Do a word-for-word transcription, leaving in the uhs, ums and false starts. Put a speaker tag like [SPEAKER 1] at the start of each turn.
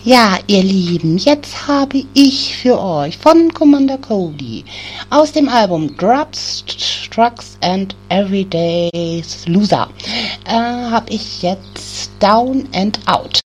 [SPEAKER 1] Ja, ihr Lieben, jetzt habe ich für euch von Commander Cody aus dem Album Drugs, Trucks and Everyday's Loser äh, habe ich jetzt Down and Out.